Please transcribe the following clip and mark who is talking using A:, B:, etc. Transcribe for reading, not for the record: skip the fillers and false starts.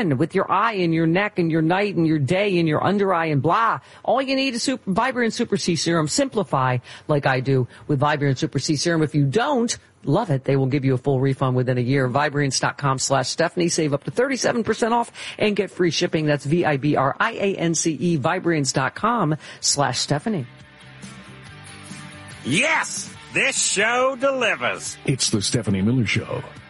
A: done with your eye and your neck and your night and your day and your under eye and blah. All you need is Vibrant Super C Serum. Simplify like I do with Vibrant Super C Serum. If you don't love it, they will give you a full refund within a year. Vibrance.com/Stephanie. Save up to 37% off and get free shipping. That's VIBRIANCE. Vibrance.com/Stephanie.
B: Yes, this show delivers.
C: It's the Stephanie Miller Show.